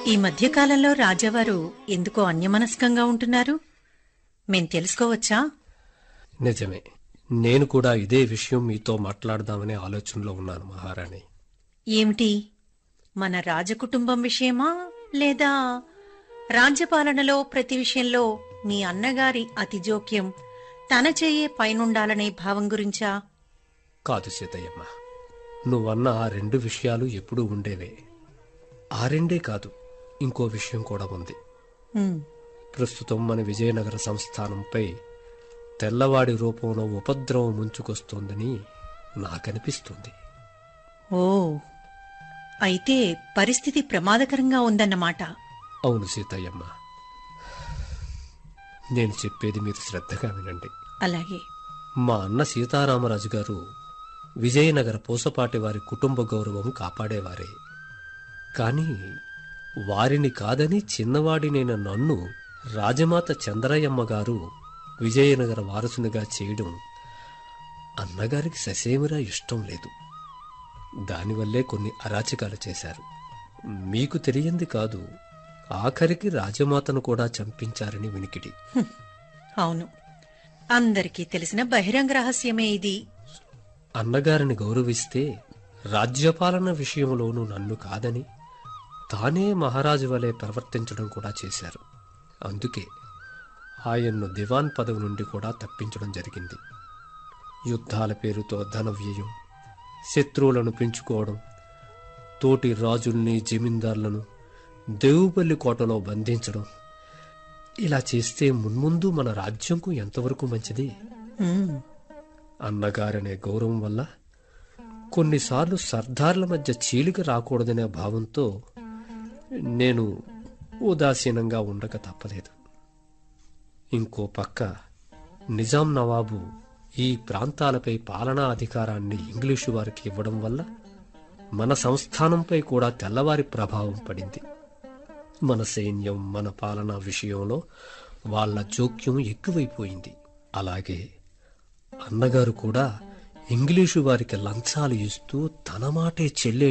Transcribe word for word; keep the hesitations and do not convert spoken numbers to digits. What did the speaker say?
ఈ మధ్యకాలంలో రాజావారు ఎందుకో అన్యమనస్కంగా ఉంటున్నారు? మేం తెలుసుకోవచ్చా? నిజమే. నేను కూడా ఇదే విషయం మీతో మాట్లాడదామనే ఆలోచనలో ఉన్నాను మహారాణి. ఏమిటి? మన రాజకుటుంబం విషయమా, లేదా రాజ్యపాలనలో ప్రతి విషయంలో మీ అన్నగారి అతి జోక్యం తన చేయే పైనుండాలనే భావం గురించా? కాదు సీతయ్యమ్మ, నువ్వన్న ఆ రెండు విషయాలు ఎప్పుడూ ఉండేవే. ఆ రెండే కాదు, ఇంకో విషయం కూడా ఉంది. ఉమ్, ప్రస్తుతం మన విజయనగర సంస్థానంపై తెల్లవాడి రూపంలో ఉపద్రవం ముంచుకొస్తోందని నాకనిపిస్తుంది. ఓ, అయితే పరిస్థితి ప్రమాదకరంగా ఉందన్నమాట. అవును సీతయ్యమ్మ, నేను చెప్పేది మీరు శ్రద్ధగా వినండి. అలాగే. మా అన్న సీతారామరాజు గారు విజయనగర పూసపాటి వారి కుటుంబ గౌరవం కాపాడేవారే. కాని వారిని కాదని చిన్నవాడినైన నన్ను రాజమాత చంద్రయ్యమ్మ గారు విజయనగర వారసునిగా చేయడం అన్నగారికి ససేమిరా ఇష్టం లేదు. దానివల్లే కొన్ని అరాచకాలు చేశారు. మీకు తెలియంది కాదు, ఆఖరికి రాజమాతను కూడా చంపించారని వినికిడి. హ్మ్, అవును, అందరికీ తెలిసిన బహిరంగ రహస్యమే ఇది. అన్నగారిని గౌరవిస్తే రాజ్యపాలన విషయంలోనూ నన్ను కాదని తానే మహారాజు వలె ప్రవర్తించడం కూడా చేశారు. అందుకే ఆయన్ను దివాన్ పదవి నుండి కూడా తప్పించడం జరిగింది. యుద్ధాల పేరుతో ధన వ్యయం, శత్రువులను పెంచుకోవడం, తోటి రాజుల్ని జమీందార్లను దేవుపల్లి కోటలో బంధించడం, ఇలా చేస్తే మున్ముందు మన రాజ్యంకు ఎంతవరకు మంచిది? ఉమ్, అన్నగారనే గౌరవం వల్ల కొన్నిసార్లు సర్దార్ల మధ్య చీలిక రాకూడదనే భావంతో నేను ఉదాసీనంగా ఉండక తప్పలేదు. ఇంకో పక్క నిజాం నవాబు ఈ ప్రాంతాలపై పాలనా అధికారాన్ని ఇంగ్లీషు వారికి ఇవ్వడం వల్ల మన సంస్థానంపై కూడా తెల్లవారి ప్రభావం పడింది. మన సైన్యం, మన పాలనా విషయంలో వాళ్ల జోక్యం ఎక్కువైపోయింది. అలాగే అన్నగారు కూడా ఇంగ్లీషు వారికి లంచాలు ఇస్తూ తన మాటే చెల్లే